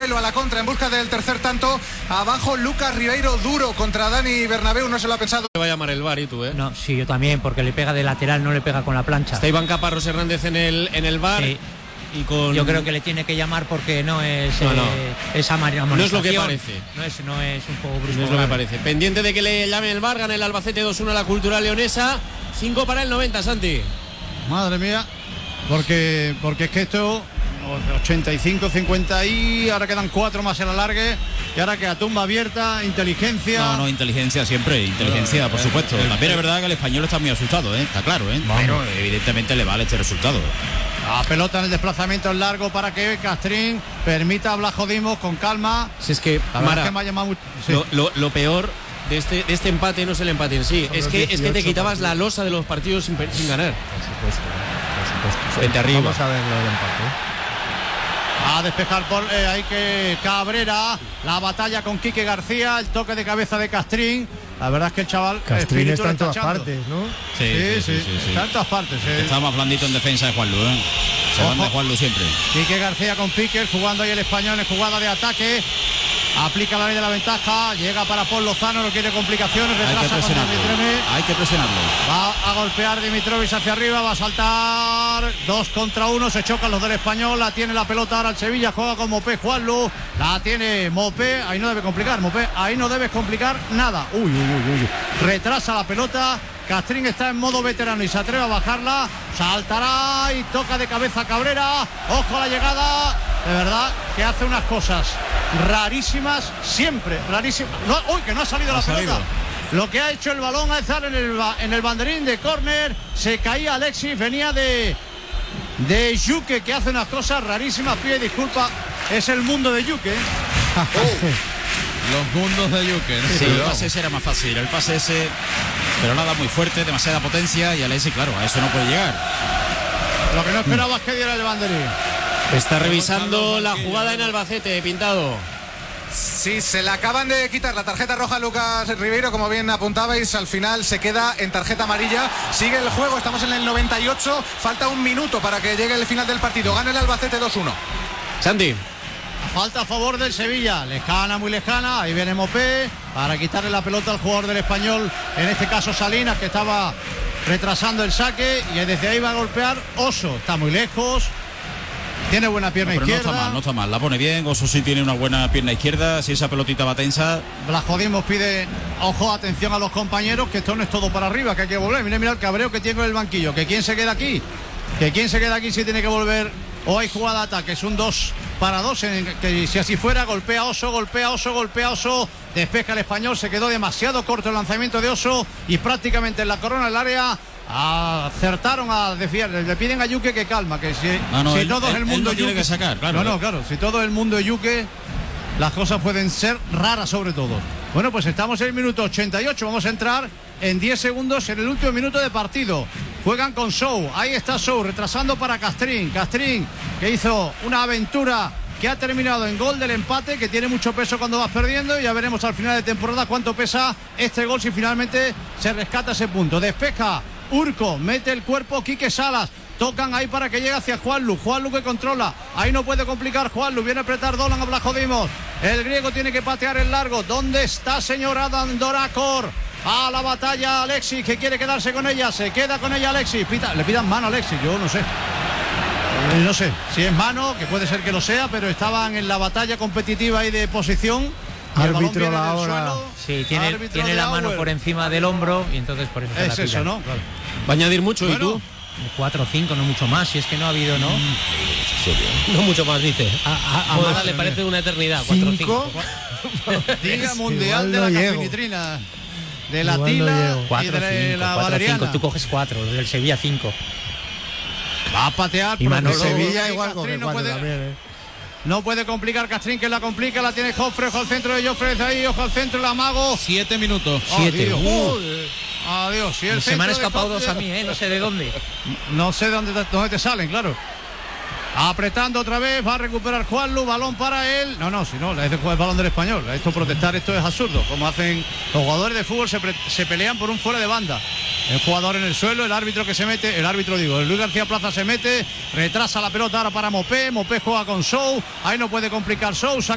Pozuelo a la contra en busca del tercer tanto. Abajo Lucas Ribeiro duro contra Dani Bernabéu, no se lo ha pensado. Va a llamar el VAR, ¿y tú, No, sí, yo también, porque le pega de lateral, no le pega con la plancha. Está Iván Caparrós Hernández en el VAR. Sí. Y con... Yo creo que le tiene que llamar porque no es esa amonestación. No es lo que parece. No es un juego brusco. No es lo que parece. Pendiente de que le llame el VAR, gana el Albacete 2-1 a la Cultural Leonesa. 5 para el 90, Santi. Madre mía, porque es que esto 85, 50 y ahora quedan 4 más en alargue y ahora queda tumba abierta, inteligencia. No, inteligencia siempre, inteligencia, por supuesto. También es verdad que el español está muy asustado, está claro, pero evidentemente le vale este resultado. La pelota en el desplazamiento en largo para que Castrín permita a Blajo Dimos con calma. Si es que, Mara, que me ha llamado mucho, sí. lo peor de este empate no es el empate en sí, es que te quitabas partidos. La losa de los partidos sin ganar. Por supuesto. Vente arriba. Vamos a ver lo del empate. A despejar por hay que Cabrera, la batalla con Quique García, el toque de cabeza de Castrín. La verdad es que el chaval Castrín está en todas partes, ¿no? Sí. Está en todas partes. Está más blandito en defensa de Juanlu, Se van de Juanlu siempre. Quique García con Piquer, jugando ahí el español en jugada de ataque. Aplica la ley de la ventaja, llega para Paul Lozano, no quiere complicaciones, retrasa hay que presionarlo. Va a golpear Dimitrovic hacia arriba, va a saltar 2 contra 1, se chocan los del español, la tiene la pelota ahora el Sevilla, juega con Mopé, Juanlu, la tiene Mopé, ahí no debe complicar, Mopé, ahí no debes complicar nada. Uy. Retrasa la pelota. Castrín está en modo veterano y se atreve a bajarla, saltará y toca de cabeza Cabrera, ojo a la llegada, de verdad que hace unas cosas rarísimas, siempre rarísimas. Que no ha salido la pelota. Lo que ha hecho el balón al estar en el banderín de córner, se caía Alexis, venía de Yuque, que hace unas cosas rarísimas, pide disculpas, es el mundo de Yuque. Los mundos de Yuque, ¿no? Sí, el pase ese era más fácil, el pase ese, pero nada muy fuerte, demasiada potencia y Alexis, claro, a eso no puede llegar. Lo que no esperaba es que diera el banderín. Está revisando la jugada en Albacete, Pintado. Sí, se le acaban de quitar la tarjeta roja a Lucas Ribeiro, como bien apuntabais, al final se queda en tarjeta amarilla. Sigue el juego, estamos en el 98, falta un minuto para que llegue el final del partido. Gana el Albacete 2-1. Santi. Falta a favor del Sevilla, lejana, muy lejana, ahí viene Mopé para quitarle la pelota al jugador del español, en este caso Salinas, que estaba retrasando el saque, y desde ahí va a golpear Oso, está muy lejos, tiene buena pierna izquierda. No está mal, la pone bien, Oso sí tiene una buena pierna izquierda, si esa pelotita va tensa. Blasco pide, ojo, atención a los compañeros, que esto no es todo para arriba, que hay que volver, mira el cabreo que tiene en el banquillo, que quién se queda aquí, si tiene que volver. O hay jugada de ataque, es un 2 para 2, que si así fuera, golpea Oso, despeja el español, se quedó demasiado corto el lanzamiento de Oso y prácticamente en la corona del área acertaron a desviar. Le piden a Yuque que calma, que si todo el mundo tiene que sacar, claro. Claro, si todo el mundo es Yuque, las cosas pueden ser raras sobre todo. Bueno, pues estamos en el minuto 88, vamos a entrar en 10 segundos en el último minuto de partido. Juegan con Sou, ahí está Sou, retrasando para Castrín, que hizo una aventura que ha terminado en gol del empate, que tiene mucho peso cuando vas perdiendo, y ya veremos al final de temporada cuánto pesa este gol si finalmente se rescata ese punto. Despeja Urco, mete el cuerpo Quique Salas, tocan ahí para que llegue hacia Juanlu que controla, ahí no puede complicar Juanlu, viene a apretar Dolan a Blajo Dimos, el griego tiene que patear el largo, ¿dónde está señor Adam Dorakor? A la batalla Alexis, que quiere quedarse con ella, se queda con ella Alexis, le pidan mano a Alexis, yo no sé si es mano, que puede ser que lo sea, pero estaban en la batalla competitiva y de posición. Árbitro la hora. Sí, tiene la mano por encima del hombro y entonces por eso es eso, ¿no? Claro. Va a añadir mucho, ¿y tú? 4 o 5, no mucho más, si es que no ha habido, ¿no? No mucho más, dice. A Mara le parece una eternidad. 4 o 5. Liga Mundial de la Cafinitrina, de la Tila y de la Valeriana. Tú coges 4, del Sevilla 5. Va a patear, y pero Sevilla igual coge 4 no puede también, No puede complicar Castrín, que la complica, la tiene Joffre, ojo al centro de Joffre, ahí, ojo al centro, la amago. 7 minutos. 7. Adiós. Se me han escapado 2 a mí, no sé de dónde. No sé de dónde te salen, claro. Apretando otra vez, va a recuperar Juanlu, balón para él. Si no, le hace jugar el balón del español. Esto protestar, esto es absurdo. Como hacen los jugadores de fútbol, se pelean por un fuera de banda. El jugador en el suelo, el árbitro que se mete, el Luis García Plaza se mete, retrasa la pelota ahora para Mopé juega con Sou, ahí no puede complicar Sou,